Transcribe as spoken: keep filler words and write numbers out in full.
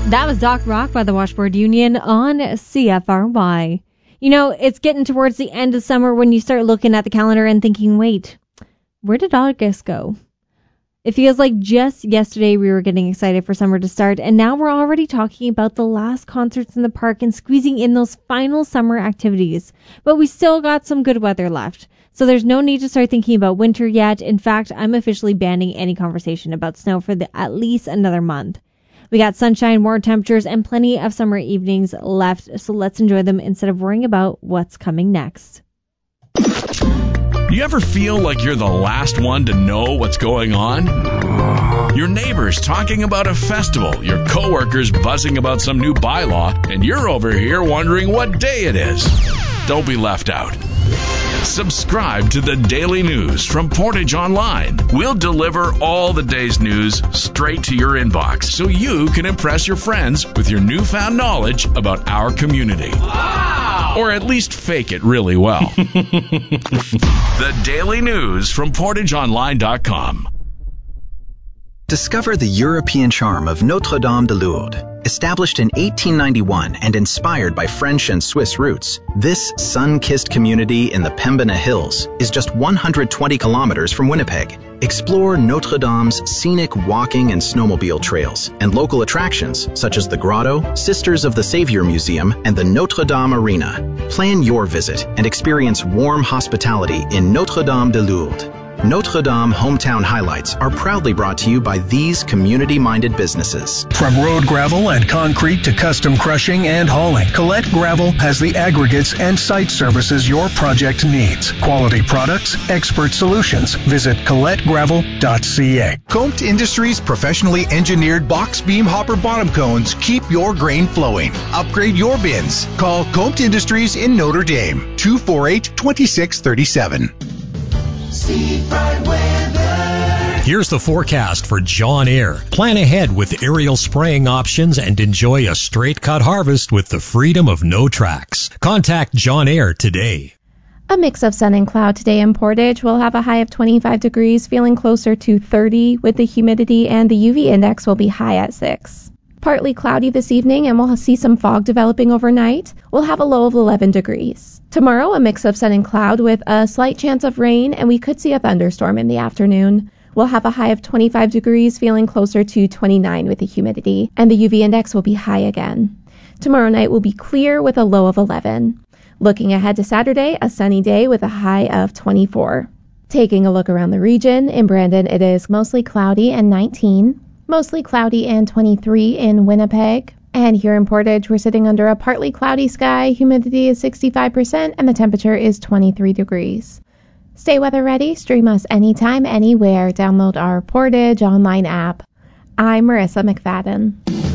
That was Doc Rock by the Washboard Union on C F R Y. You know, it's getting towards the end of summer when you start looking at the calendar and thinking, wait, where did August go? It feels like just yesterday we were getting excited for summer to start, and now we're already talking about the last concerts in the park and squeezing in those final summer activities. But we still got some good weather left, so there's no need to start thinking about winter yet. In fact, I'm officially banning any conversation about snow for the, at least another month. We got sunshine, warm temperatures, and plenty of summer evenings left, so let's enjoy them instead of worrying about what's coming next. You ever feel like you're the last one to know what's going on? Your neighbor's talking about a festival, your coworker's buzzing about some new bylaw, and you're over here wondering what day it is. Don't be left out. Subscribe to the Daily News from Portage Online. We'll deliver all the day's news straight to your inbox so you can impress your friends with your newfound knowledge about our community. Wow! Or at least fake it really well. The Daily News from portage online dot com. Discover the European charm of Notre-Dame de Lourdes. Established in eighteen ninety-one and inspired by French and Swiss roots, this sun-kissed community in the Pembina Hills is just one hundred twenty kilometers from Winnipeg. Explore Notre Dame's scenic walking and snowmobile trails and local attractions such as the Grotto, Sisters of the Savior Museum, and the Notre Dame Arena. Plan your visit and experience warm hospitality in Notre-Dame de Lourdes. Notre Dame Hometown Highlights are proudly brought to you by these community-minded businesses. From road gravel and concrete to custom crushing and hauling, Colette Gravel has the aggregates and site services your project needs. Quality products, expert solutions. Visit colette gravel dot c a. Comte Industries professionally engineered box beam hopper bottom cones keep your grain flowing. Upgrade your bins. Call Comte Industries in Notre Dame, two four eight, two six three seven. Here's the forecast for John Eyre. Plan ahead with aerial spraying options and enjoy a straight cut harvest with the freedom of no tracks. Contact John Eyre today. A mix of sun and cloud today in Portage. We'll have a high of twenty-five degrees, feeling closer to thirty with the humidity, and the U V index will be high at six. Partly cloudy this evening, and we'll see some fog developing overnight. We'll have a low of eleven degrees. Tomorrow, a mix of sun and cloud with a slight chance of rain, and we could see a thunderstorm in the afternoon. We'll have a high of twenty-five degrees, feeling closer to twenty-nine with the humidity, and the U V index will be high again. Tomorrow night will be clear with a low of eleven. Looking ahead to Saturday, a sunny day with a high of twenty-four. Taking a look around the region, in Brandon it is mostly cloudy and nineteen, mostly cloudy and twenty-three in Winnipeg. And here in Portage, we're sitting under a partly cloudy sky, humidity is sixty-five percent, and the temperature is twenty-three degrees. Stay weather ready, stream us anytime, anywhere. Download our Portage online app. I'm Marissa McFadden.